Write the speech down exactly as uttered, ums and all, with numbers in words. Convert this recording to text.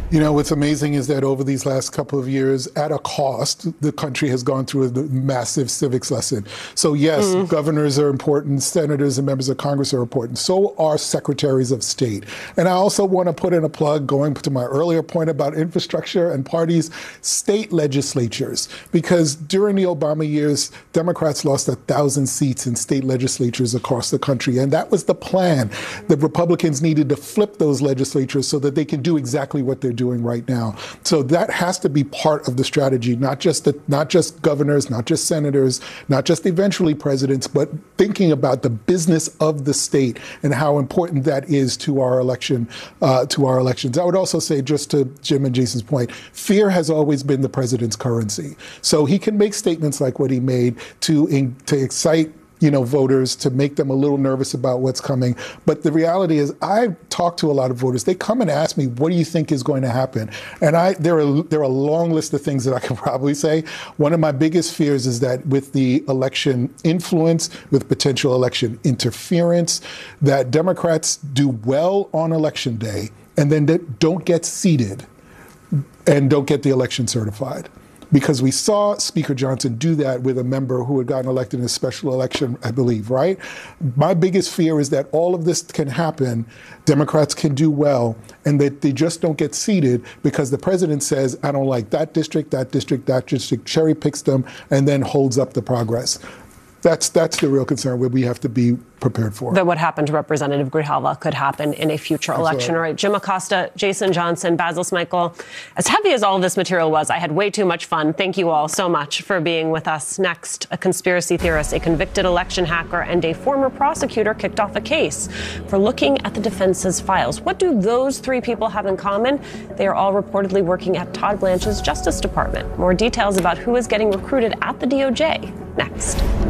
You know, what's amazing is that over these last couple of years, at a cost, the country has gone through a massive civics lesson. So yes, mm. governors are important, senators and members of Congress are important. So are secretaries of state. And I also want to put in a plug, going to my earlier point about infrastructure and parties, state legislatures. Because during the Obama years, Democrats lost a thousand seats in state legislatures across the country. And that was the plan. The Republicans needed to flip those legislatures so that they can do exactly what they're doing right now. So that has to be part of the strategy, not just the, not just governors, not just senators, not just eventually presidents, but thinking about the business of the state and how important that is to our election, uh, to our elections. I would also say, just to Jim and Jason's point, fear has always been the president's currency. So he can make statements like what he made to in, to excite you know, voters, to make them a little nervous about what's coming. But the reality is, I've talked to a lot of voters. They come and ask me, what do you think is going to happen? And I, there are, there are a long list of things that I can probably say. One of my biggest fears is that with the election influence, with potential election interference, that Democrats do well on election day and then they don't get seated and don't get the election certified. Because we saw Speaker Johnson do that with a member who had gotten elected in a special election, I believe, right? My biggest fear is that all of this can happen, Democrats can do well, and that they just don't get seated because the president says, I don't like that district, that district, that district, cherry picks them, and then holds up the progress. That's that's the real concern where we have to be prepared for. That what happened to Representative Grijalva could happen in a future Absolutely. election. All right, Jim Acosta, Jason Johnson, Basil Smikle. As heavy as all of this material was, I had way too much fun. Thank you all so much for being with us. Next, a conspiracy theorist, a convicted election hacker, and a former prosecutor kicked off a case for looking at the defense's files. What do those three people have in common? They are all reportedly working at Todd Blanche's Justice Department. More details about who is getting recruited at the D O J next.